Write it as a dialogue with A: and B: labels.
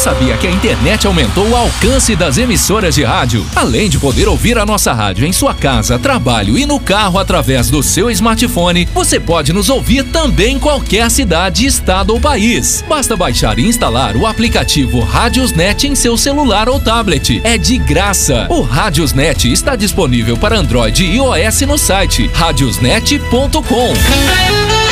A: sabia que a internet aumentou o alcance das emissoras de rádio? Além de poder ouvir a nossa rádio em sua casa, trabalho e no carro através do seu smartphone, você pode nos ouvir também em qualquer cidade, estado ou país. Basta baixar e instalar o aplicativo Radiosnet em seu celular ou tablet. É de graça. O Radiosnet está disponível para Android e iOS no site radiosnet.com.